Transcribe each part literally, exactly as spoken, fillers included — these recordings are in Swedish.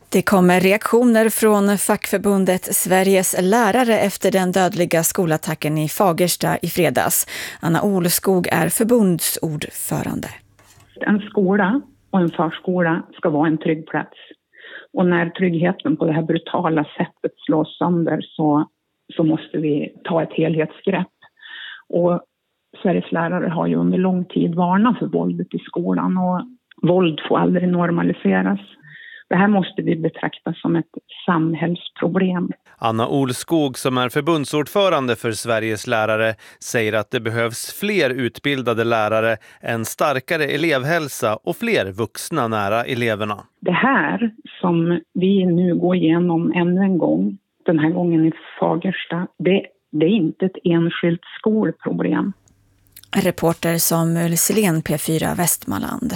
Det kommer reaktioner från fackförbundet Sveriges lärare efter den dödliga skolattacken i Fagersta i fredags. Anna Olskog är förbundsordförande. En skola och en förskola ska vara en trygg plats. Och när tryggheten på det här brutala sättet slås sönder så, så måste vi ta ett helhetsgrepp. Och Sveriges lärare har ju under lång tid varnat för våldet i skolan, och våld får aldrig normaliseras. Det här måste vi betrakta som ett samhällsproblem. Anna Olskog, som är förbundsordförande för Sveriges lärare, säger att det behövs fler utbildade lärare, en starkare elevhälsa och fler vuxna nära eleverna. Det här som vi nu går igenom ännu en gång, den här gången i Fagersta, det, det är inte ett enskilt skolproblem. Reporter Samuel Selén, P fyra Västmanland.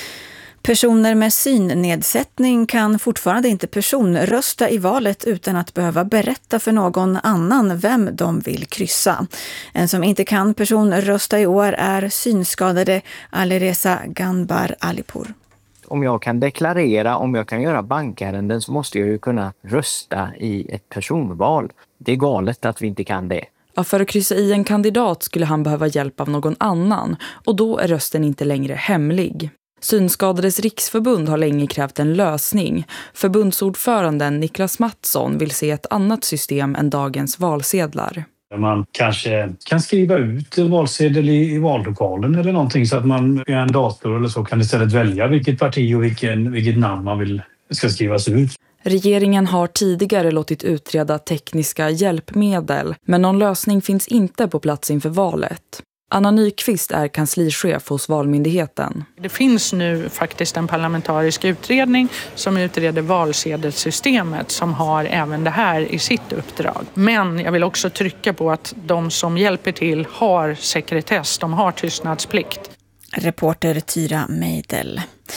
Personer med synnedsättning kan fortfarande inte personrösta i valet utan att behöva berätta för någon annan vem de vill kryssa. En som inte kan personrösta i år är synskadade Alireza Ganbar Alipur. Om jag kan deklarera, om jag kan göra bankärenden, så måste jag ju kunna rösta i ett personval. Det är galet att vi inte kan det. Ja, för att kryssa i en kandidat skulle han behöva hjälp av någon annan, och då är rösten inte längre hemlig. Synskadades riksförbund har länge krävt en lösning. Förbundsordföranden Niklas Mattsson vill se ett annat system än dagens valsedlar. Man kanske kan skriva ut en valsedel i, i vallokalen eller någonting, så att man i en dator eller så kan istället välja vilket parti och vilken, vilket namn man vill ska skrivas ut. Regeringen har tidigare låtit utreda tekniska hjälpmedel, men någon lösning finns inte på plats inför valet. Anna Nyqvist är kanslichef hos Valmyndigheten. Det finns nu faktiskt en parlamentarisk utredning som utreder valsedelssystemet, som har även det här i sitt uppdrag. Men jag vill också trycka på att de som hjälper till har sekretess, de har tystnadsplikt. Reporter Tyra Meidel.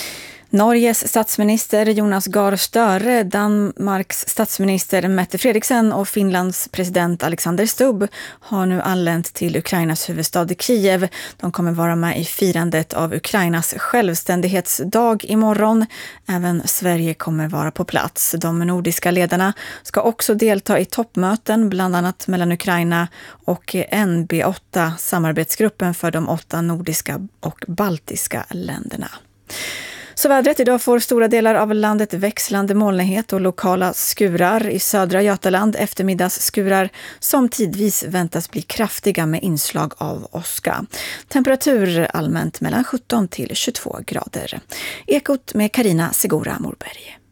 Norges statsminister Jonas Gahr Støre, Danmarks statsminister Mette Frederiksen och Finlands president Alexander Stubb har nu anlänt till Ukrainas huvudstad Kiev. De kommer vara med i firandet av Ukrainas självständighetsdag imorgon. Även Sverige kommer vara på plats. De nordiska ledarna ska också delta i toppmöten, bland annat mellan Ukraina och N B åtta, samarbetsgruppen för de åtta nordiska och baltiska länderna. Så vädret: idag får stora delar av landet växlande molnighet och lokala skurar. I södra Götaland eftermiddagsskurar som tidvis väntas bli kraftiga med inslag av åska. Temperatur allmänt mellan sjutton till tjugotvå grader. Ekot med Carina Segura Morberg.